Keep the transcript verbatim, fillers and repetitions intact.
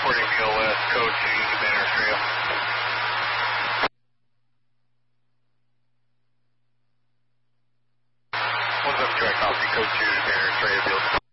reporting V O S, code two to Banner Trail. one seven direct copy, code two to Banner Trail.